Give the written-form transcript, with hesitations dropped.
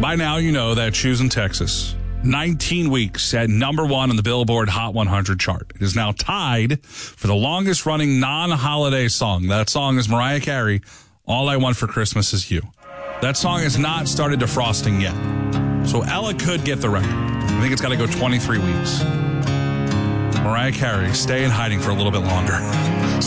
By now, you know that Shoes in Texas, 19 weeks at number one on the Billboard Hot 100 chart. It is now tied for the longest running non-holiday song. That song is Mariah Carey, All I Want for Christmas Is You. That song has not started defrosting yet. So Ella could get the record. I think it's got to go 23 weeks. Mariah Carey, stay in hiding for a little bit longer.